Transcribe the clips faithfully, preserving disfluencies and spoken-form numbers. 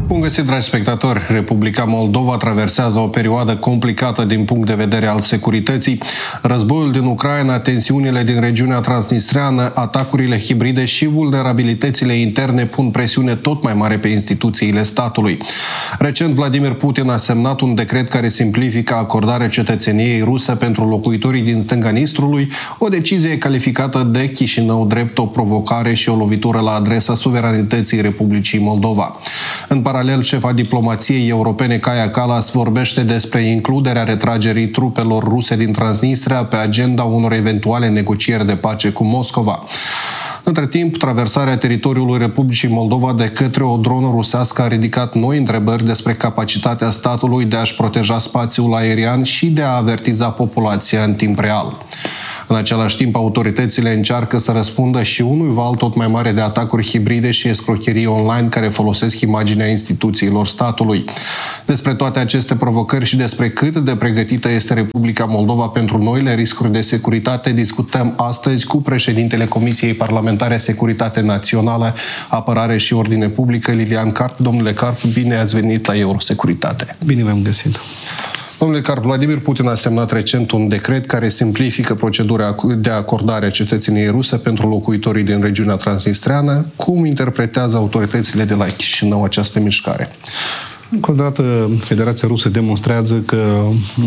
Bun găsit, dragi spectatori! Republica Moldova traversează o perioadă complicată din punct de vedere al securității. Războiul din Ucraina, tensiunile din regiunea transnistreană, atacurile hibride și vulnerabilitățile interne pun presiune tot mai mare pe instituțiile statului. Recent, Vladimir Putin a semnat un decret care simplifică acordarea cetățeniei ruse pentru locuitorii din stânga Nistrului, o decizie calificată de Chișinău drept o provocare și o lovitură la adresa suveranității Republicii Moldova. În paralel, șefa diplomației europene Kaja Kallas vorbește despre includerea retragerii trupelor ruse din Transnistria pe agenda unor eventuale negocieri de pace cu Moscova. Între timp, traversarea teritoriului Republicii Moldova de către o dronă rusească a ridicat noi întrebări despre capacitatea statului de a-și proteja spațiul aerian și de a avertiza populația în timp real. În același timp, autoritățile încearcă să răspundă și unui val tot mai mare de atacuri hibride și escrocherii online care folosesc imaginea instituțiilor statului. Despre toate aceste provocări și despre cât de pregătită este Republica Moldova pentru noile riscuri de securitate, discutăm astăzi cu președintele Comisiei Parlamentare Securitate Națională, Apărare și Ordine Publică, Lilian Carp. Domnule Carp, bine ați venit la Eurosecuritate. Bine v-am găsit. Domnule Carp, Vladimir Putin a semnat recent un decret care simplifică procedura de acordare a cetățeniei ruse pentru locuitorii din regiunea transnistreană. Cum interpretează autoritățile de la Chișinău această mișcare? Încă o dată, Federația Rusă demonstrează că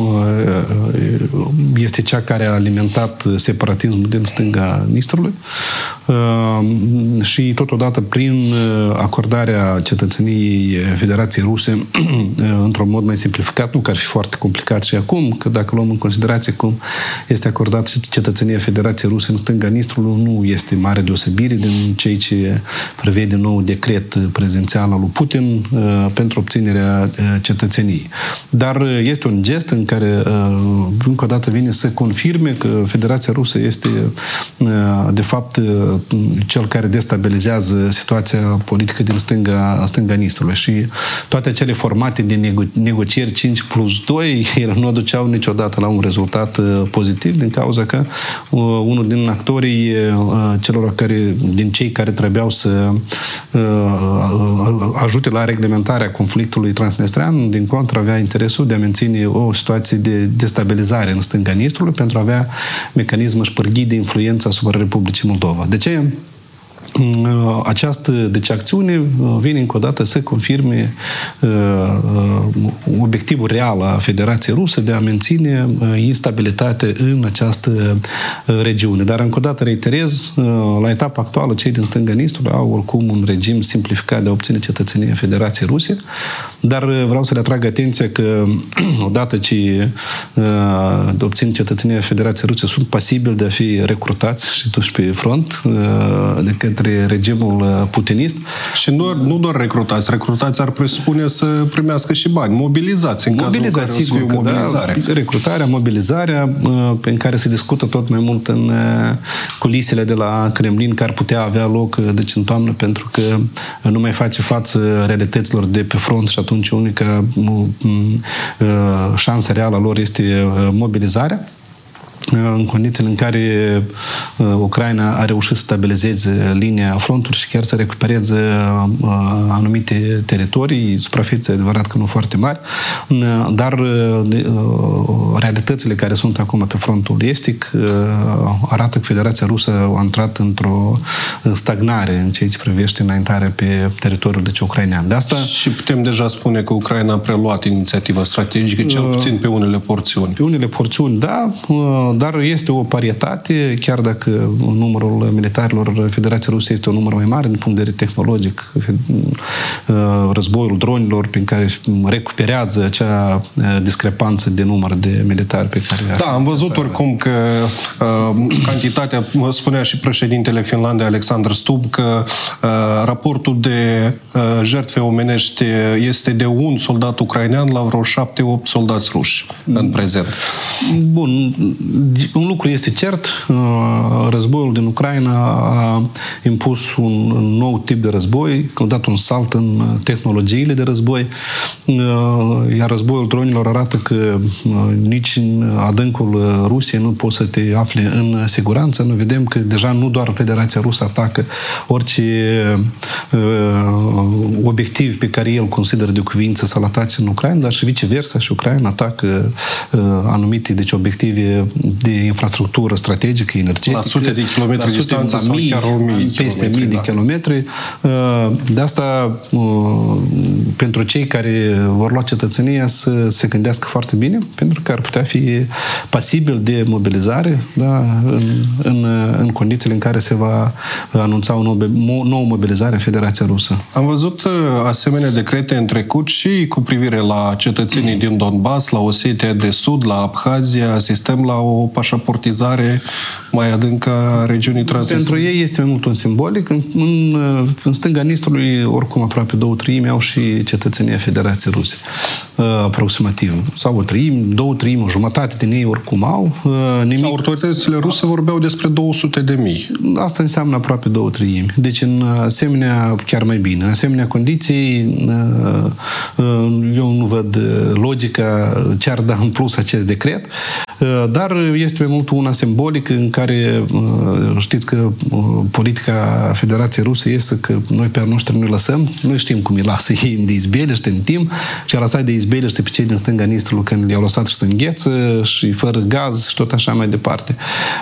este cea care a alimentat separatismul din stânga Nistrului și totodată prin acordarea cetățeniei Federației Ruse într-un mod mai simplificat, nu că ar fi foarte complicat și acum, că dacă luăm în considerație cum este acordat cetățenia Federației Ruse în stânga Nistrului, nu este mare deosebire din cei ce prevede nou decret prezidențial al lui Putin pentru obținerea cetățeniei. Dar este un gest în care încă o dată vine să confirme că Federația Rusă este de fapt cel care destabilizează situația politică din stânga, stânga Nistrului și toate acele formate de nego negocieri cinci plus doi nu aduceau niciodată la un rezultat pozitiv din cauza că unul din actorii celor care, din cei care trebuiau să ajute la reglementarea conflictului transnistrean, din contră avea interesul de a menține o situație de destabilizare în stânga Nistrului pentru a avea mecanismul șpârghii de influență asupra Republicii Moldova. De ce? Această deci, acțiune vine încă o dată să confirme uh, obiectivul real a Federației Ruse de a menține uh, instabilitate în această uh, regiune. Dar încă o dată reiterez, uh, la etapa actuală cei din stânga Nistrului au oricum un regim simplificat de a obține cetățenia Federației Ruse, dar uh, vreau să le atrag atenția că odată ce uh, obțin cetățenia Federației Ruse sunt pasibili de a fi recrutați și duși pe front uh, de către regimul putinist. Și nu, nu doar recrutați. Recrutați ar presupune să primească și bani. Mobilizați în Mobilizați, cazul în care o să fie mobilizare. Da, recrutarea, mobilizarea, pe care se discută tot mai mult în culisele de la Kremlin, care ar putea avea loc deci în toamnă, pentru că nu mai face față realităților de pe front și atunci unica șansă reală a lor este mobilizarea. În condițiile în care uh, Ucraina a reușit să stabilizeze linia frontului și chiar să recupereze uh, anumite teritorii, suprafețe, adevărat că nu foarte mari, uh, dar uh, realitățile care sunt acum pe frontul estic uh, arată că Federația Rusă a intrat într-o stagnare în ceea ce privește înaintarea pe teritoriul deci ucrainean. De asta și putem deja spune că Ucraina a preluat inițiativa strategică, cel puțin pe unele porțiuni. Pe unele porțiuni, da, uh, dar este o parietate, chiar dacă numărul militarilor Federației Ruse este un număr mai mare din punct de vedere tehnologic, războiul dronilor prin care recuperează acea discrepanță de număr de militari pe care... Da, am văzut oricum că uh, cantitatea, spunea și președintele Finlandei Alexander Stubb, că uh, raportul de uh, jertfe omenești este de un soldat ucrainean la vreo șapte opt soldați ruși în prezent. Bun, un lucru este cert, războiul din Ucraina a impus un nou tip de război, a dat un salt în tehnologiile de război, iar războiul dronilor arată că nici în adâncul Rusiei nu poți să te afli în siguranță. Noi vedem că deja nu doar Federația Rusă atacă orice obiectiv pe care el consideră de cuvință să-l atace în Ucraina, dar și viceversa, și Ucraina atacă anumite deci, obiective de infrastructură strategică, energetică. La sute de kilometri distanță sau mii, chiar o mie peste mii de da. kilometri. De asta, pentru cei care vor lua cetățenia, să se gândească foarte bine, pentru că ar putea fi pasibil de mobilizare, da, în, în, în condițiile în care se va anunța o nouă, nouă mobilizare în Federația Rusă. Am văzut asemenea decrete în trecut și cu privire la cetățenii din Donbass, la Osetia de Sud, la Abhazia, asistăm la o pașaportizare mai adâncă a regiunii Transnistriei. Pentru ei este mai mult un simbolic. În, în, în stânga Nistrului, oricum, aproape două treimi au și cetățenia Federației Ruse. Uh, aproximativ. Sau o treime, două treimi, o jumătate din ei oricum au. Uh, nimic... Autoritățile ruse vorbeau despre două sute de mii. Asta înseamnă aproape două treimi. Deci, în asemenea, chiar mai bine. În asemenea condiții, uh, uh, eu nu văd logica ce ar da în plus acest decret, uh, dar este mai mult una simbolică în care știți că politica Federației Ruse este că noi pe a noștri nu lăsăm, noi știm cum îi lasă ei în izbeliște, în timp, și a lăsat de izbeliște pe cei din stânga Nistrului când i-au lăsat și să îngheță și fără gaz și tot așa mai departe.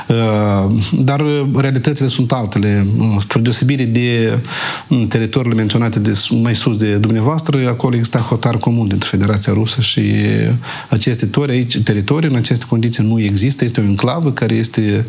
Dar realitățile sunt altele. Spre deosebire de teritoriile menționate de mai sus de dumneavoastră, acolo există hotar comun dintre Federația Rusă și aceste teritorii, aici, teritorii în aceste condiții nu există. Este o enclavă care este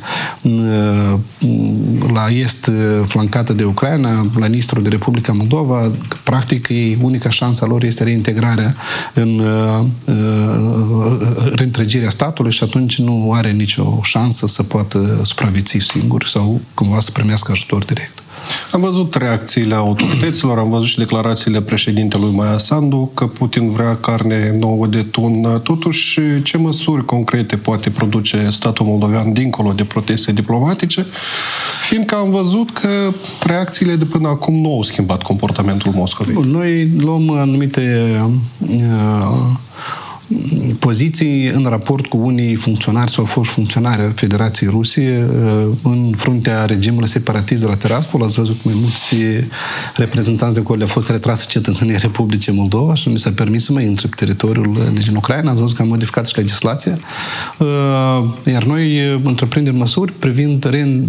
la est flancată de Ucraina, la Nistru de Republica Moldova. Practic, unica șansă a lor este reintegrarea în reîntregirea statului și atunci nu are nicio șansă să poată supraviețui singur sau cumva să primească ajutor direct. Am văzut reacțiile autorităților, am văzut și declarațiile președintelui Maia Sandu că Putin vrea carne nouă de tun. Totuși, ce măsuri concrete poate produce statul moldovean dincolo de proteste diplomatice, fiindcă am văzut că reacțiile de până acum nu au schimbat comportamentul Moscovei? Bun, noi luăm anumite uh, poziții în raport cu unii funcționari sau foști funcționari ai Federației Ruse în fruntea regimului separatist de la Tiraspol. Ați văzut mai mulți reprezentanți de acolo, le-a fost retrasă cetățenia Republicii Moldova și nu mi s-a permis să mai intre pe teritoriul deci în Ucraina. Ați văzut că am modificat și legislația. Iar noi întreprindem măsuri privind re,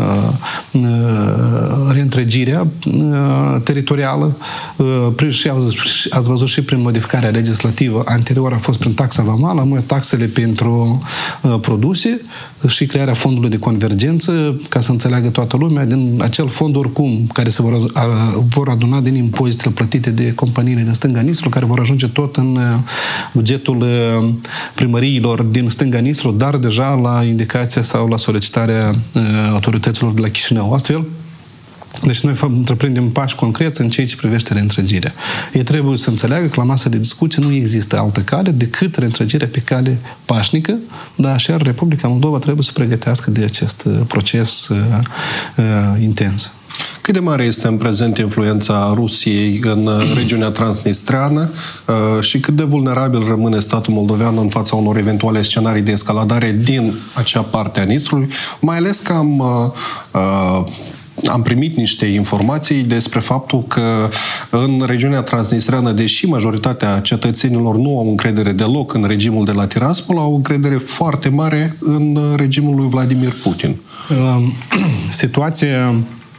reîntregirea teritorială. Și ați văzut și prin modificarea legislativă anterioară a fost prin taxa vamală, mai taxele pentru uh, produse și crearea fondului de convergență, ca să înțeleagă toată lumea, din acel fond oricum, care se vor, uh, vor aduna din impozitele plătite de companiile din stânga Nistru, care vor ajunge tot în uh, bugetul uh, primăriilor din stânga Nistru, dar deja la indicația sau la solicitarea uh, autorităților de la Chișinău. Astfel, deci noi întreprindem pași concreți în ceea ce privește reîntregirea. Ei trebuie să înțeleagă că la masa de discuție nu există altă cale decât reîntregirea pe cale pașnică, dar așa Republica Moldova trebuie să pregătească de acest proces uh, uh, intens. Cât de mare este în prezent influența Rusiei în regiunea transnistreană uh, și cât de vulnerabil rămâne statul moldovean în fața unor eventuale scenarii de escaladare din acea parte a Nistrului, mai ales că am uh, uh, Am primit niște informații despre faptul că în regiunea transnistreană, deși majoritatea cetățenilor nu au încredere deloc în regimul de la Tiraspol, au încredere foarte mare în regimul lui Vladimir Putin. Situația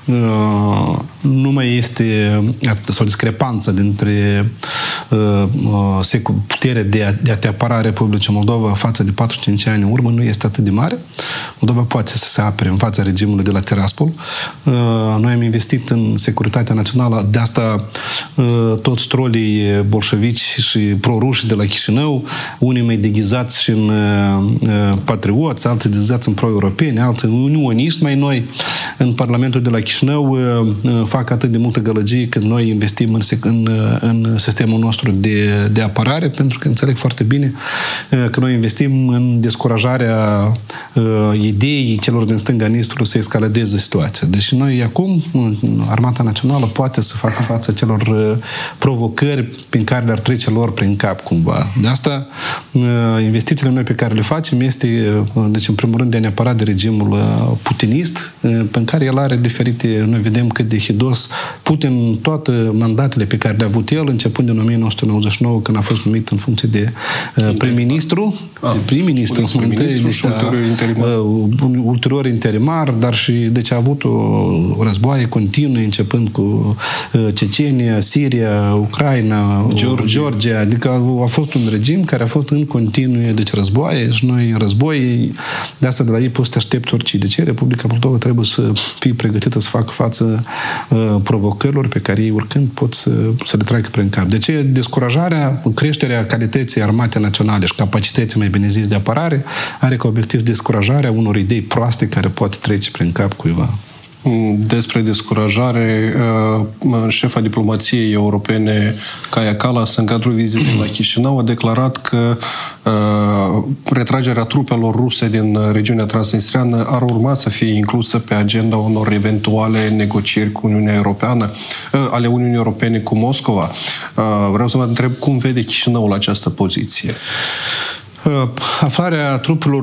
nu mai este o discrepanță dintre puterea de a, de a te apăra Republicii Moldova față de patru-cinci ani în urmă nu este atât de mare. Moldova poate să se apere în fața regimului de la Tiraspol. Noi am investit în securitatea națională, de asta toți trolii bolșevici și pro-ruși de la Chișinău, unii mai deghizați și în patrioți, alții deghizați în pro-europeni, alții unioniști mai noi în Parlamentul de la Chișinău facă atât de multă gălăgie când noi investim în, în, în sistemul nostru de, de apărare, pentru că înțeleg foarte bine că noi investim în descurajarea ideii celor din stânga Nistrului să escaladeze situația. Deci noi acum, Armata Națională poate să facă față celor provocări prin care le-ar trece lor prin cap cumva. De asta, investițiile noi pe care le facem este, deci în primul rând, de a ne apăra de regimul putinist, pe care el are diferite, noi vedem cât de hidos Putin, toate mandatele pe care le-a avut el, începând din o mie nouă sute nouăzeci și nouă, când a fost numit în funcție de prim-ministru, ah, de prim-ministru, prim deci, și ulterior interimar. ulterior interimar, dar și deci a avut o războaie continuă, începând cu Cecenia, Siria, Ucraina, Georgia. Georgia, adică a fost un regim care a fost în continuu, deci războaie, și noi război, de asta de la ei poți să te aștepți orice. De ce Republica Moldova trebuie să fie pregătită să facă față uh, provocărilor pe care ei urcând pot să, să le treacă prin cap. De ce descurajarea, creșterea calității armatei naționale și capacității, mai bine zis, de apărare, are ca obiectiv descurajarea unor idei proaste care poate trece prin cap cuiva. Despre descurajare, șefa diplomației europene Kaja Kallas, în cadrul vizitei la Chișinău, a declarat că retragerea trupelor ruse din regiunea transnistreană ar urma să fie inclusă pe agenda unor eventuale negocieri cu Uniunea Europeană, ale Uniunii Europene cu Moscova. Vreau să vă întreb cum vede Chișinăul această poziție. Aflarea trupelor